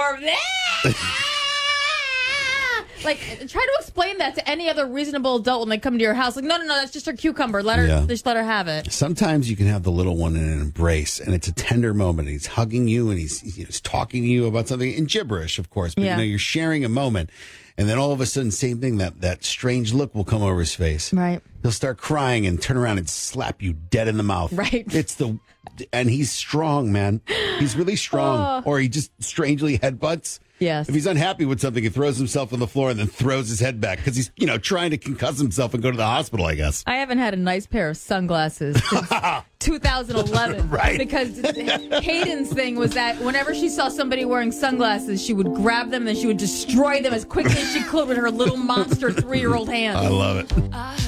more of that. Like, try to explain that to any other reasonable adult when they come to your house. Like, no, that's just her cucumber. Just let her have it. Sometimes you can have the little one in an embrace, and it's a tender moment. He's hugging you, and he's talking to you about something in gibberish, of course. But you're sharing a moment, and then all of a sudden, same thing. That strange look will come over his face. Right. He'll start crying and turn around and slap you dead in the mouth. Right. And he's strong, man. He's really strong. Or he just strangely headbutts. Yes. If he's unhappy with something, he throws himself on the floor and then throws his head back because he's, trying to concuss himself and go to the hospital, I guess. I haven't had a nice pair of sunglasses since 2011. Right. Because Hayden's thing was that whenever she saw somebody wearing sunglasses, she would grab them and she would destroy them as quickly as she could with her little monster 3-year-old hands. I love it.